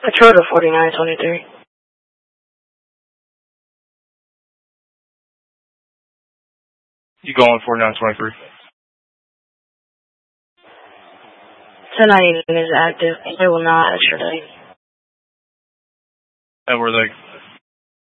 I chose a 4923. You going 4923? 1099 is active. They will not extradite. And were they